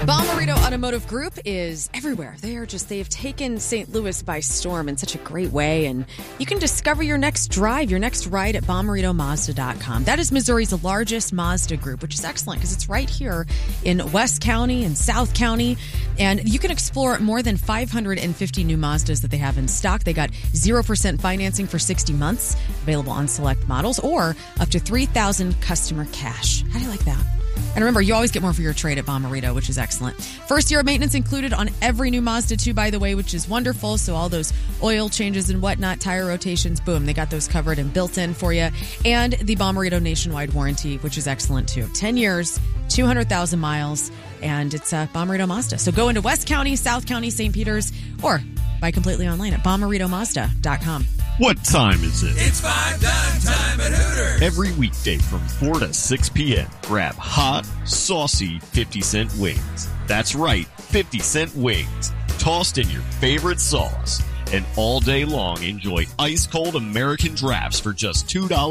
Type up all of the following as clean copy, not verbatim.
Bommarito Automotive Group is everywhere. They've taken St. Louis by storm in such a great way. And you can discover your next drive, your next ride at BommaritoMazda.com. That is Missouri's largest Mazda group, which is excellent because it's right here in West County and South County. And you can explore more than 550 new Mazdas that they have in stock. They got 0% financing for 60 months, available on select models, or up to $3,000 customer cash. How do you like that? And remember, you always get more for your trade at Bommarito, which is excellent. First year of maintenance included on every new Mazda 2, by the way, which is wonderful. So all those oil changes and whatnot, tire rotations, boom, they got those covered and built in for you. And the Bommarito nationwide warranty, which is excellent too. 10 years, 200,000 miles, and it's Bommarito Mazda. So go into West County, South County, St. Peters, or buy completely online at BommaritoMazda.com. What time is it? It's 5 time at Hooters. Every weekday from 4 to 6 p.m., grab hot, saucy 50-cent wings. That's right, 50-cent wings. Tossed in your favorite sauce. And all day long, enjoy ice-cold American drafts for just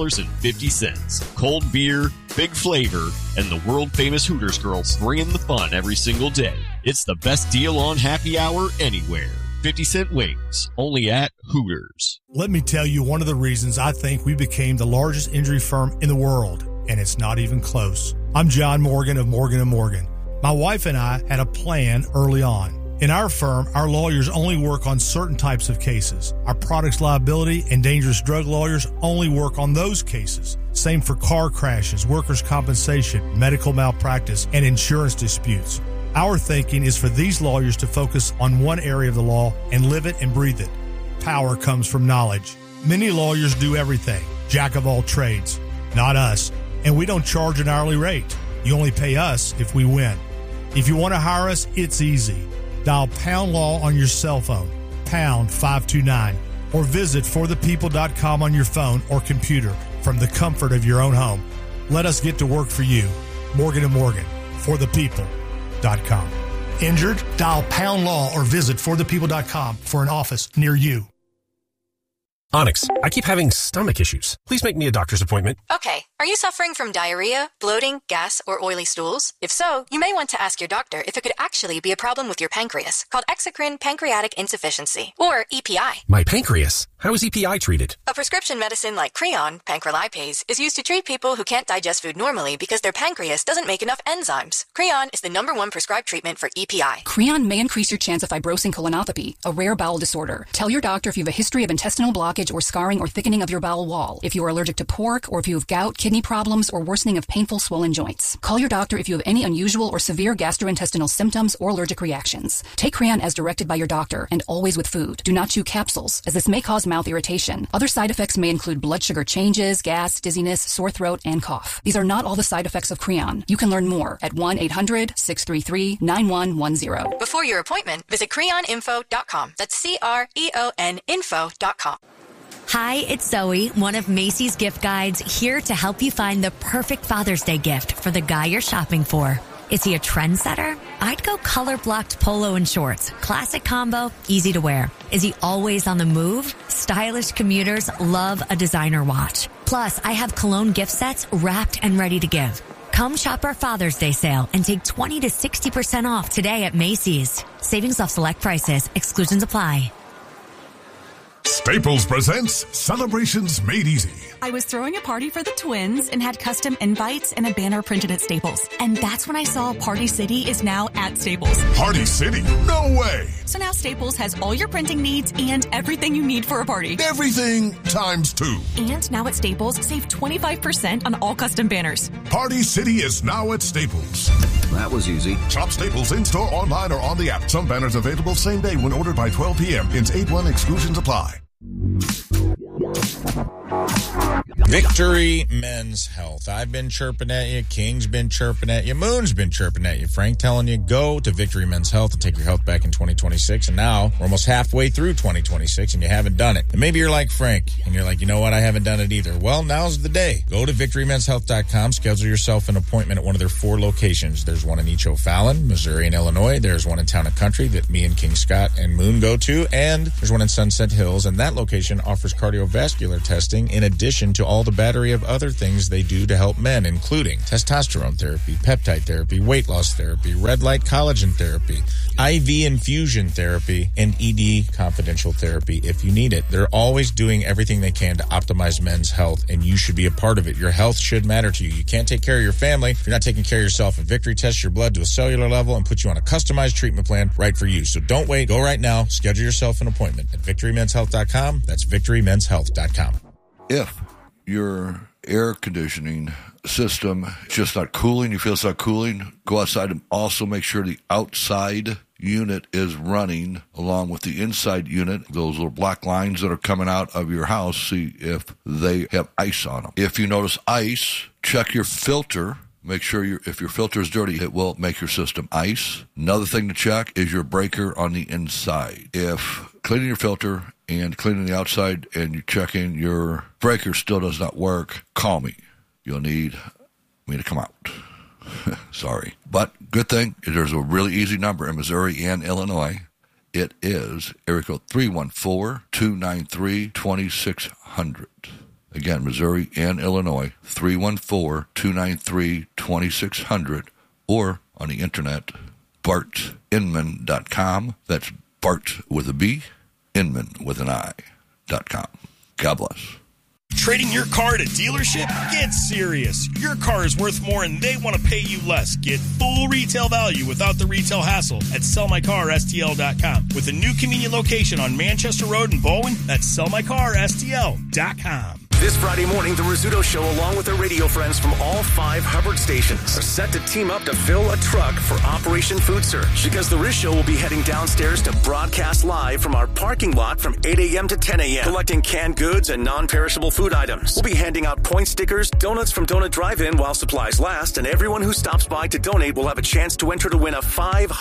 $2.50. Cold beer, big flavor, and the world-famous Hooters girls bringing the fun every single day. It's the best deal on happy hour anywhere. 50-cent wings, only at Hooters. Let me tell you one of the reasons I think we became the largest injury firm in the world, and it's not even close. I'm John Morgan of Morgan & Morgan. My wife and I had a plan early on. In our firm, our lawyers only work on certain types of cases. Our products liability and dangerous drug lawyers only work on those cases. Same for car crashes, workers' compensation, medical malpractice, and insurance disputes. Our thinking is for these lawyers to focus on one area of the law and live it and breathe it. Power comes from knowledge. Many lawyers do everything, jack of all trades. Not us, and we don't charge an hourly rate. You only pay us if we win. If you want to hire us, it's easy. Dial Pound Law on your cell phone, pound 529, or visit forthepeople.com on your phone or computer from the comfort of your own home. Let us get to work for you. Morgan & Morgan, for the people. Injured? Dial Pound Law or visit forthepeople.com for an office near you. Onyx, I keep having stomach issues. Please make me a doctor's appointment. Okay. Are you suffering from diarrhea, bloating, gas, or oily stools? If so, you may want to ask your doctor if it could actually be a problem with your pancreas, called exocrine pancreatic insufficiency, or EPI. My pancreas? How is EPI treated? A prescription medicine like Creon, pancrelipase, is used to treat people who can't digest food normally because their pancreas doesn't make enough enzymes. Creon is the #1 prescribed treatment for EPI. Creon may increase your chance of fibrosing colonopathy, a rare bowel disorder. Tell your doctor if you have a history of intestinal blockage or scarring or thickening of your bowel wall, if you are allergic to pork, or if you have gout, kidney problems, or worsening of painful swollen joints. Call your doctor if you have any unusual or severe gastrointestinal symptoms or allergic reactions. Take Creon as directed by your doctor, and always with food. Do not chew capsules, as this may cause mouth irritation. Other side effects may include blood sugar changes, gas, dizziness, sore throat, and cough. These are not all the side effects of Creon. You can learn more at 1-800-633-9110. Before your appointment, visit creoninfo.com. That's CREON info.com. Hi, it's Zoe, one of Macy's gift guides, here to help you find the perfect Father's Day gift for the guy you're shopping for. Is he a trendsetter? I'd go color-blocked polo and shorts. Classic combo, easy to wear. Is he always on the move? Stylish commuters love a designer watch. Plus, I have cologne gift sets wrapped and ready to give. Come shop our Father's Day sale and take 20 to 60% off today at Macy's. Savings off select prices. Exclusions apply. Staples presents Celebrations Made Easy. I was throwing a party for the twins and had custom invites and a banner printed at Staples. And that's when I saw Party City is now at Staples. Party City? No way! So now Staples has all your printing needs and everything you need for a party. Everything times 2. And now at Staples, save 25% on all custom banners. Party City is now at Staples. That was easy. Shop Staples in-store, online, or on the app. Some banners available same day when ordered by 12 p.m. Ins 8-1 exclusions apply. Victory Men's Health. I've been chirping at you. King's been chirping at you. Moon's been chirping at you. Frank telling you, go to Victory Men's Health and take your health back in 2026. And now we're almost halfway through 2026 and you haven't done it. And maybe you're like Frank and you're like, you know what? I haven't done it either. Well, now's the day. Go to VictoryMen'sHealth.com. Schedule yourself an appointment at one of their 4 locations. There's one in East O'Fallon, Missouri and Illinois. There's one in Town and Country that me and King Scott and Moon go to. And there's one in Sunset Hills. And that location offers cardiovascular testing in addition to all all the battery of other things they do to help men, including testosterone therapy, peptide therapy, weight loss therapy, red light collagen therapy, IV infusion therapy, and ED confidential therapy if you need it. They're always doing everything they can to optimize men's health, and you should be a part of it. Your health should matter to you. You can't take care of your family if you're not taking care of yourself. And Victory tests your blood to a cellular level and puts you on a customized treatment plan right for you. So don't wait. Go right now. Schedule yourself an appointment at VictoryMen'sHealth.com. That's VictoryMen'sHealth.com. If your air conditioning system is just not cooling, you feel it's not cooling, go outside and also make sure the outside unit is running along with the inside unit. Those little black lines that are coming out of your house, see if they have ice on them. If you notice ice, check your filter. Make sure if your filter is dirty, it will make your system ice. Another thing to check is your breaker on the inside. If cleaning your filter and cleaning the outside and you check in your breaker still does not work, call me. You'll need me to come out. Sorry. But good thing is there's a really easy number in Missouri and Illinois. It is area code 314-293-2600. Again, Missouri and Illinois, 314-293-2600, or on the internet, bartinman.com. That's Bart with a B, Inman with an I.com. God bless. Trading your car at a dealership? Get serious. Your car is worth more and they want to pay you less. Get full retail value without the retail hassle at sellmycarstl.com. With a new convenient location on Manchester Road in Bowen, that's sellmycarstl.com. This Friday morning, the Rizzuto Show, along with their radio friends from all 5 Hubbard stations, are set to team up to fill a truck for Operation Food Search. Because the Riz Show will be heading downstairs to broadcast live from our parking lot from 8 a.m. to 10 a.m., collecting canned goods and non-perishable food items. We'll be handing out point stickers, donuts from Donut Drive-In while supplies last, and everyone who stops by to donate will have a chance to enter to win a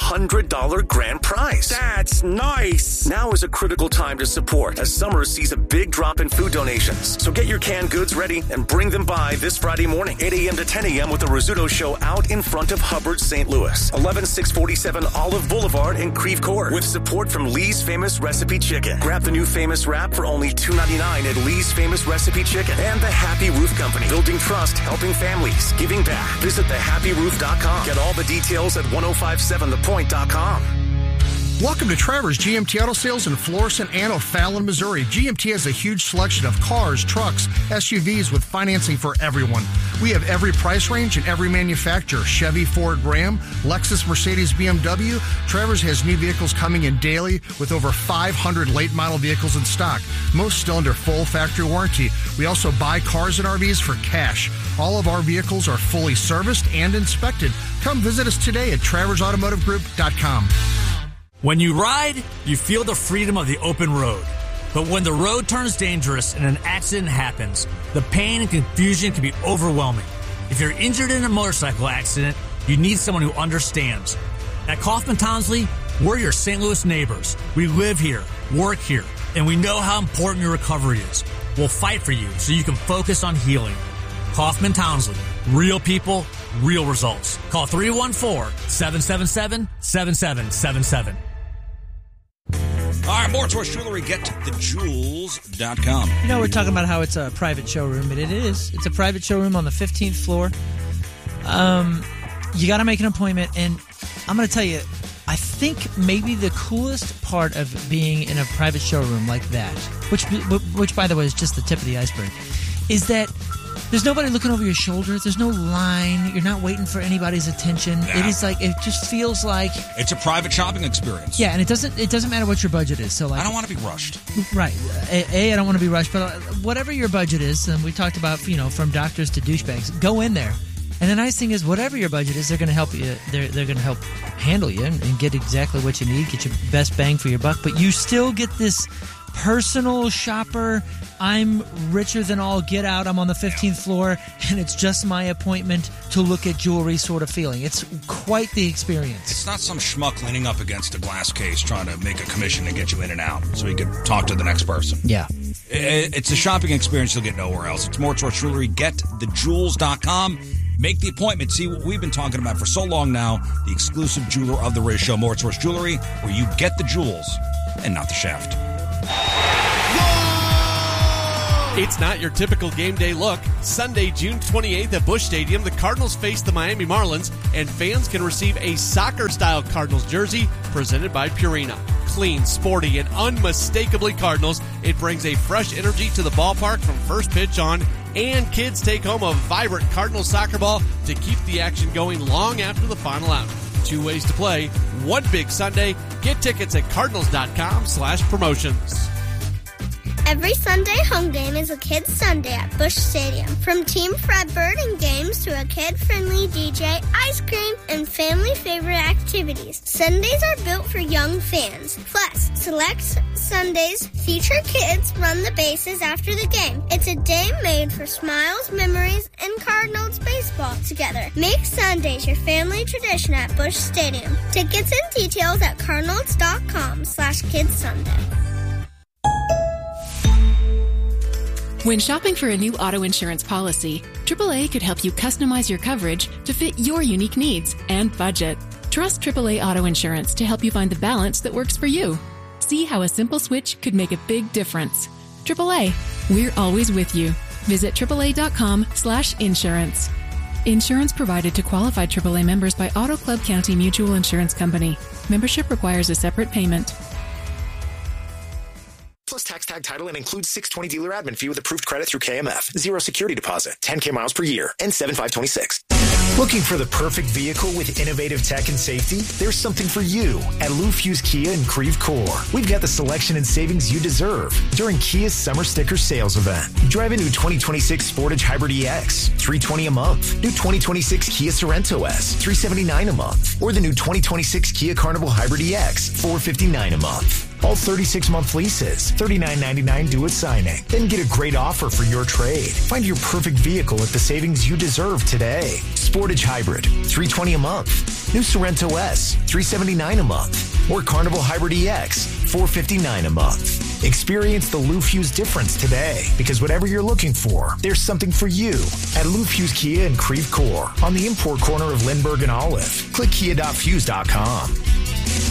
$500 grand prize. That's nice! Now is a critical time to support, as summer sees a big drop in food donations. So get your canned goods ready and bring them by this Friday morning, 8 a.m. to 10 a.m. with the Rizzuto Show out in front of Hubbard, St. Louis, 11647 Olive Boulevard in Creve Coeur, with support from Lee's Famous Recipe Chicken. Grab the new Famous Wrap for only $2.99 at Lee's Famous Recipe Chicken, and the Happy Roof Company, building trust, helping families, giving back. Visit thehappyroof.com. Get all the details at 1057thepoint.com. Welcome to Trevor's GMT Auto Sales in Florissant and O'Fallon, Missouri. GMT has a huge selection of cars, trucks, SUVs with financing for everyone. We have every price range and every manufacturer. Chevy, Ford, Ram, Lexus, Mercedes, BMW. Trevor's has new vehicles coming in daily with over 500 late model vehicles in stock, most still under full factory warranty. We also buy cars and RVs for cash. All of our vehicles are fully serviced and inspected. Come visit us today at TraversAutomotiveGroup.com. When you ride, you feel the freedom of the open road. But when the road turns dangerous and an accident happens, the pain and confusion can be overwhelming. If you're injured in a motorcycle accident, you need someone who understands. At Kaufman Townsley, we're your St. Louis neighbors. We live here, work here, and we know how important your recovery is. We'll fight for you so you can focus on healing. Kaufman Townsley. Real people, real results. Call 314-777-7777. All right, more Tourist Jewelry, getthejewels.com. You know, we're talking about how it's a private showroom, and it is. It's a private showroom on the 15th floor. You got to make an appointment, and I'm going to tell you, I think maybe the coolest part of being in a private showroom like that, which by the way is just the tip of the iceberg, is that there's nobody looking over your shoulder. There's no line. You're not waiting for anybody's attention. Yeah. It is like, it just feels like it's a private shopping experience. Yeah, and it doesn't matter what your budget is. So like, I don't want to be rushed. Right. I don't want to be rushed, but whatever your budget is, and we talked about, from doctors to douchebags, go in there. And the nice thing is, whatever your budget is, they're going to help you. They're going to help handle you and get exactly what you need, get your best bang for your buck. But you still get this personal shopper. I'm richer than all get out. I'm on the 15th floor, and it's just my appointment to look at jewelry sort of feeling. It's quite the experience. It's not some schmuck leaning up against a glass case trying to make a commission to get you in and out so he can talk to the next person. Yeah. It's a shopping experience you'll get nowhere else. It's more Tourist Jewelry. GetTheJewels.com. Make the appointment. See what we've been talking about for so long now. The exclusive jeweler of the Riz Show, More Tourist Jewelry, where you get the jewels and not the shaft. It's not your typical game day look. Sunday, June 28th at Busch Stadium, the Cardinals face the Miami Marlins, and fans can receive a soccer-style Cardinals jersey presented by Purina. Clean, sporty, and unmistakably Cardinals, it brings a fresh energy to the ballpark from first pitch on, and kids take home a vibrant Cardinals soccer ball to keep the action going long after the final out. 2 ways to play, one big Sunday. Get tickets at cardinals.com/promotions. Every Sunday home game is a Kids Sunday at Busch Stadium. From Team Fred Birding games to a kid-friendly DJ, ice cream, and family favorite activities. Sundays are built for young fans. Plus, select Sundays feature kids run the bases after the game. It's a day made for smiles, memories, and Cardinals baseball together. Make Sundays your family tradition at Busch Stadium. Tickets and details at cardinals.com/KidsSunday. When shopping for a new auto insurance policy, AAA could help you customize your coverage to fit your unique needs and budget. Trust AAA Auto Insurance to help you find the balance that works for you. See how a simple switch could make a big difference. AAA, we're always with you. Visit AAA.com/insurance. Insurance provided to qualified AAA members by Auto Club County Mutual Insurance Company. Membership requires a separate payment. Plus tax tag title and includes $620 dealer admin fee with approved credit through KMF. 0 security deposit, 10K miles per year, and 7526. Looking for the perfect vehicle with innovative tech and safety? There's something for you at Lou Fuse Kia in Creve Coeur. We've got the selection and savings you deserve during Kia's Summer Sticker Sales Event. Drive a new 2026 Sportage Hybrid EX, $320 a month. New 2026 Kia Sorento S, $379 a month. Or the new 2026 Kia Carnival Hybrid EX, $459 a month. All 36-month leases, $39.99 due at signing. Then get a great offer for your trade. Find your perfect vehicle at the savings you deserve today. Sportage Hybrid, $320 a month. New Sorento S, $379 a month. Or Carnival Hybrid EX, $459 a month. Experience the Lou Fuse difference today, because whatever you're looking for, there's something for you at Lou Fuse Kia in Creve Coeur on the import corner of Lindbergh and Olive. Click kia.fuse.com.